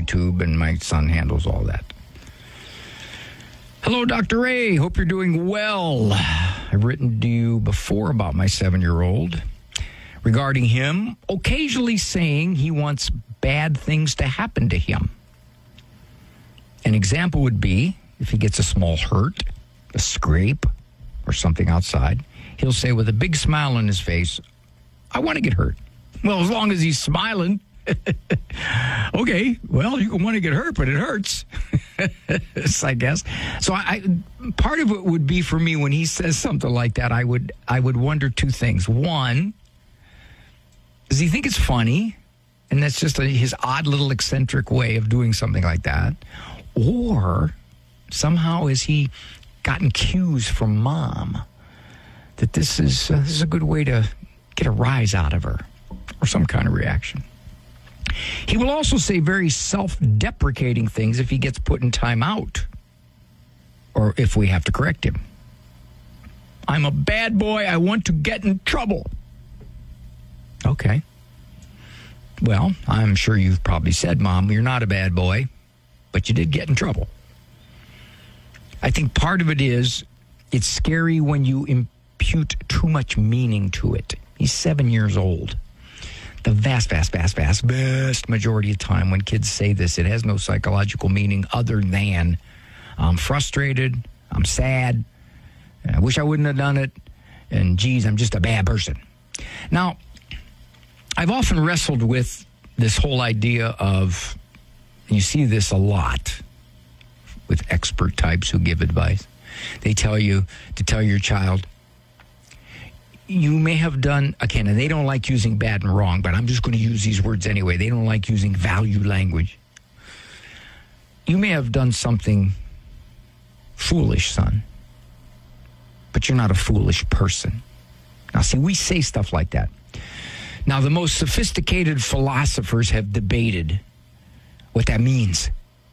YouTube, and my son handles all that. Hello, Dr. Ray. Hope you're doing well. I've written to you before about my 7-year-old regarding him occasionally saying he wants bad things to happen to him. An example would be if he gets a small hurt, a scrape, or something outside, he'll say with a big smile on his face, I want to get hurt. Well, as long as he's smiling. Okay, well, you can want to get hurt, but it hurts. I guess. So part of it would be for me when he says something like that, I would wonder two things. One, does he think it's funny? And that's just his odd little eccentric way of doing something like that. Or somehow has he gotten cues from mom that this is a good way to get a rise out of her or some kind of reaction. He will also say very self-deprecating things if he gets put in time out or if we have to correct him. I'm a bad boy. I want to get in trouble. Okay. Well, I'm sure you've probably said, Mom, you're not a bad boy, but you did get in trouble. I think part of it is it's scary when you impute too much meaning to it. He's 7 years old. The vast majority of time when kids say this, it has no psychological meaning other than I'm frustrated, I'm sad, I wish I wouldn't have done it, and geez, I'm just a bad person. Now, I've often wrestled with this whole idea of, you see this a lot with expert types who give advice. They tell you to tell your child, you may have done, again, and they don't like using bad and wrong, but I'm just going to use these words anyway. They don't like using value language. You may have done something foolish, son, but you're not a foolish person. Now, see, we say stuff like that. Now, the most sophisticated philosophers have debated what that means.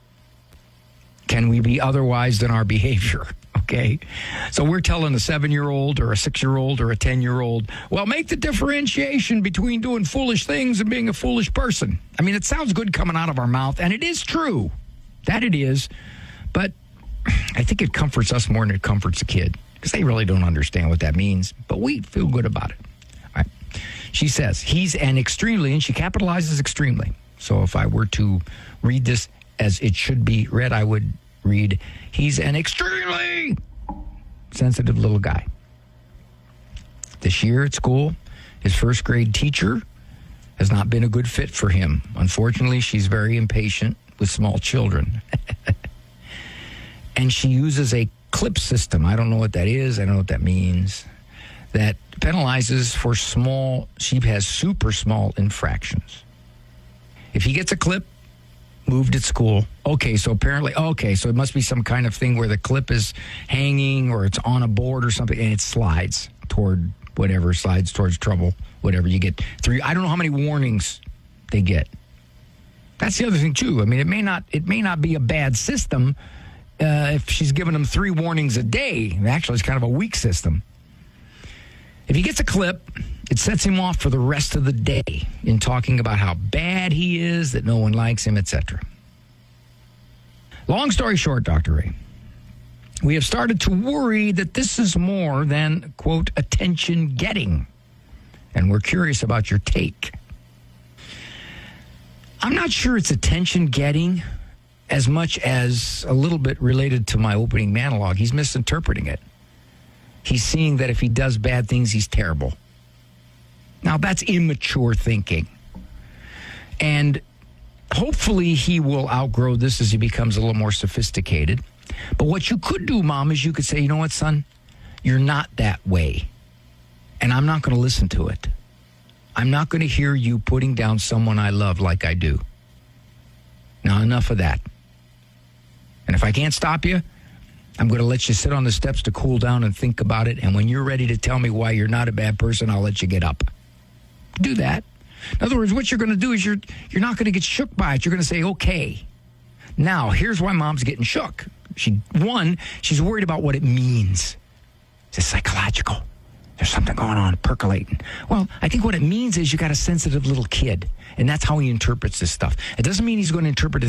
Can we be otherwise than our behavior? Okay? So we're telling a 7-year-old or a 6-year-old or a 10-year-old, well, make the differentiation between doing foolish things and being a foolish person. I mean, it sounds good coming out of our mouth, and it is true. That it is. But I think it comforts us more than it comforts a kid because they really don't understand what that means. But we feel good about it. All right. She says, he's an extremely, and she capitalizes extremely. So if I were to read this as it should be read, I would read, he's an extremely sensitive little guy. This year at school, his first grade teacher has not been a good fit for him. Unfortunately, she's very impatient with small children. And she uses a clip system. I don't know what that is. I don't know what that means. That penalizes for small, she has super small infractions. If he gets a clip, moved at school. Okay, so it must be some kind of thing where the clip is hanging or it's on a board or something and it slides toward whatever, slides towards trouble, whatever. You get 3. I don't know how many warnings they get. That's the other thing too. I mean, it may not be a bad system if she's giving them 3 warnings a day. Actually, it's kind of a weak system. If he gets a clip, it sets him off for the rest of the day in talking about how bad he is, that no one likes him, etc. Long story short, Dr. Ray, we have started to worry that this is more than, quote, attention getting. And we're curious about your take. I'm not sure it's attention getting as much as a little bit related to my opening monologue. He's misinterpreting it. He's seeing that if he does bad things, he's terrible. Now, that's immature thinking. And hopefully he will outgrow this as he becomes a little more sophisticated. But what you could do, Mom, is you could say, you know what, son? You're not that way. And I'm not going to listen to it. I'm not going to hear you putting down someone I love like I do. Now, enough of that. And if I can't stop you, I'm going to let you sit on the steps to cool down and think about it. And when you're ready to tell me why you're not a bad person, I'll let you get up. Do that. In other words, what you're going to do is you're not going to get shook by it. You're going to say, okay. Now, here's why Mom's getting shook. She's worried about what it means. It's psychological. There's something going on, percolating. Well, I think what it means is you got a sensitive little kid, and that's how he interprets this stuff. It doesn't mean he's going to interpret it